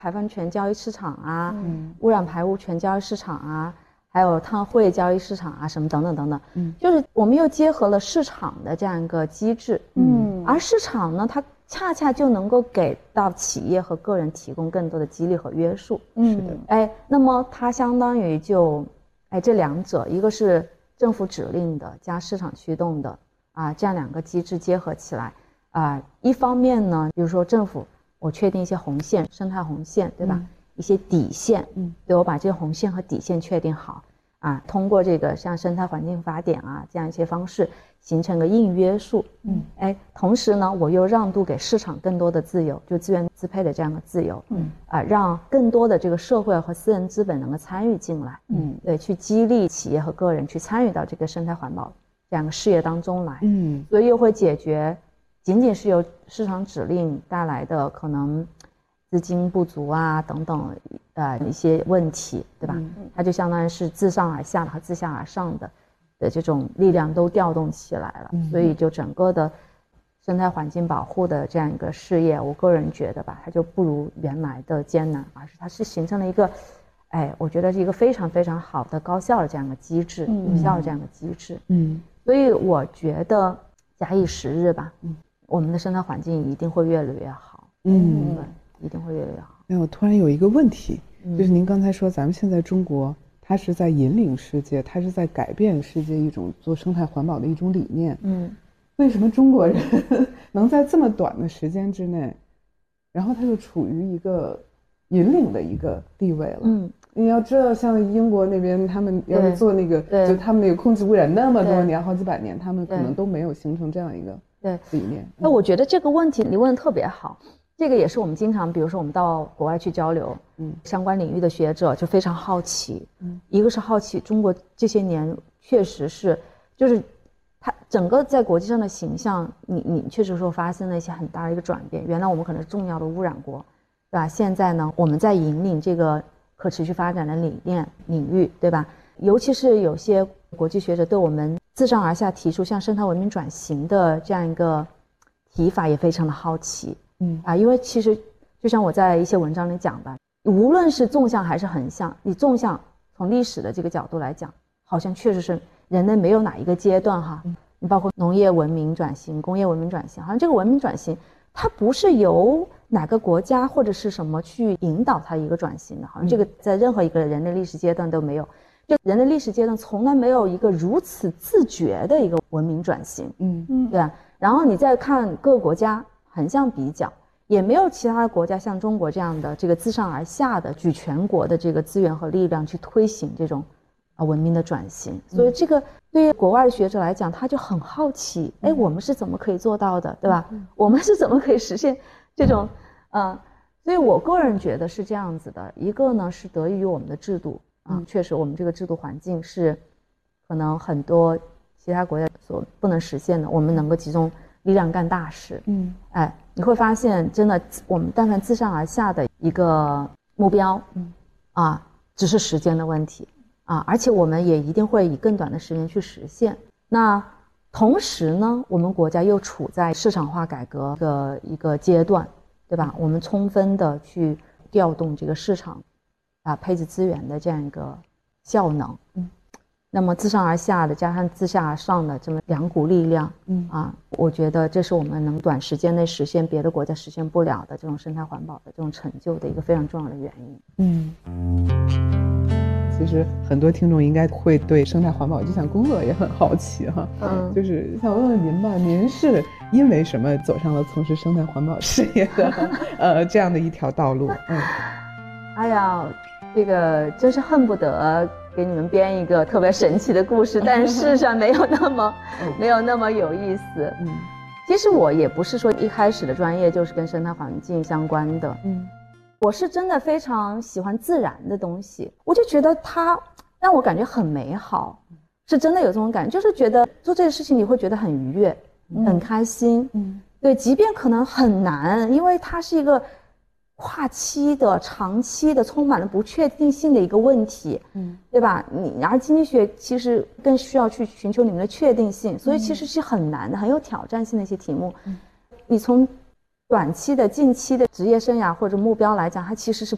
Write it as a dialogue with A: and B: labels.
A: 排放权交易市场啊，污染排污权交易市场啊，还有碳汇交易市场啊，什么等等等等，就是我们又结合了市场的这样一个机制，而市场呢，它恰恰就能够给到企业和个人提供更多的激励和约束，
B: 是的，
A: 那么它相当于就，这两者，一个是政府指令的加市场驱动的啊，这样两个机制结合起来啊，一方面呢，比如说政府我确定一些红线，生态红线，对吧？一些底线，对，我把这些红线和底线确定好啊，通过这个像生态环境法典啊这样一些方式形成个硬约束，同时呢，我又让渡给市场更多的自由，就资源支配的这样的自由，让更多的这个社会和私人资本能够参与进来，对，去激励企业和个人去参与到这个生态环保这样的事业当中来，所以又会解决仅仅是由市场指令带来的可能资金不足啊等等一些问题，对吧？它就相当于是自上而下和自下而上的这种力量都调动起来了，所以就整个的生态环境保护的这样一个事业，我个人觉得吧，它就不如原来的艰难，而是它是形成了一个，我觉得是一个非常非常好的高效的这样一个机制，有效的这样一个机制，所以我觉得假以时日吧，我们的生态环境一定会越来越好，对，一定会越来越好。
B: 我突然有一个问题，就是您刚才说咱们现在中国它是在引领世界，它是在改变世界一种做生态环保的一种理念，为什么中国人能在这么短的时间之内，然后它就处于一个引领的一个地位了？你要知道像英国那边他们要是做那个就他们那个空气污染那么多年好几百年，他们可能都没有形成这样一个理念。
A: 那我觉得这个问题你问得特别好，这个也是我们经常比如说我们到国外去交流，相关领域的学者就非常好奇，一个是好奇中国这些年确实是就是它整个在国际上的形象你确实说发生了一些很大的一个转变，原来我们可能是重要的污染国，对吧？现在呢我们在引领这个可持续发展的理念领域，对吧？尤其是有些国际学者对我们自上而下提出像生态文明转型的这样一个提法也非常的好奇，因为其实就像我在一些文章里讲的，无论是纵向还是横向，你纵向从历史的这个角度来讲，好像确实是人类没有哪一个阶段哈，你包括农业文明转型、工业文明转型，好像这个文明转型它不是由哪个国家或者是什么去引导它一个转型的，好像这个在任何一个人类历史阶段都没有，就人类历史阶段从来没有一个如此自觉的一个文明转型，对吧？然后你再看各个国家横向比较，也没有其他的国家像中国这样的这个自上而下的举全国的这个资源和力量去推行这种文明的转型，所以这个对于国外的学者来讲，他就很好奇，我们是怎么可以做到的，对吧？我们是怎么可以实现这种所以我个人觉得是这样子的，一个呢是得益于我们的制度确实我们这个制度环境是可能很多其他国家所不能实现的，我们能够集中力量干大事，你会发现真的我们但凡自上而下的一个目标只是时间的问题而且我们也一定会以更短的时间去实现。那同时呢，我们国家又处在市场化改革的一个阶段，对吧？我们充分的去调动这个市场配置资源的这样一个效能，那么自上而下的加上自下而上的这么两股力量，我觉得这是我们能短时间内实现别的国家实现不了的这种生态环保的这种成就的一个非常重要的原因。
B: 其实很多听众应该会对生态环保这项工作也很好奇哈，就是想问问您吧，您是因为什么走上了从事生态环保事业的这样的一条道路？
A: 哎呀，这个真是恨不得给你们编一个特别神奇的故事，但是事实上没有那么有意思。其实我也不是说一开始的专业就是跟生态环境相关的，我是真的非常喜欢自然的东西，我就觉得它让我感觉很美好，是真的有这种感觉，就是觉得做这个事情你会觉得很愉悦，很开心，对，即便可能很难，因为它是一个跨期的、长期的、充满了不确定性的一个问题，对吧？然后经济学其实更需要去寻求里面的确定性，所以其实是很难的、很有挑战性的一些题目。你从短期的、近期的职业生涯或者目标来讲，它其实是